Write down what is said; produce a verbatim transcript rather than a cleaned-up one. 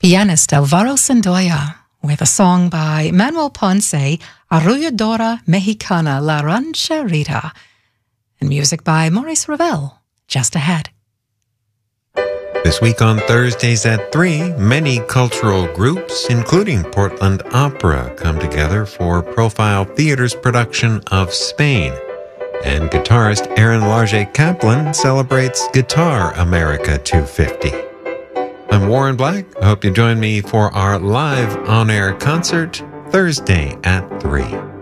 pianist Alvaro Sandoya, with a song by Manuel Ponce, Arrulladora Mexicana La Rancherita, and music by Maurice Ravel, just ahead. This week on Thursdays at three, many cultural groups, including Portland Opera, come together for Profile Theater's production of Spain. And guitarist Aaron Large Kaplan celebrates Guitar America two fifty. I'm Warren Black. I hope you join me for our live on-air concert Thursday at three.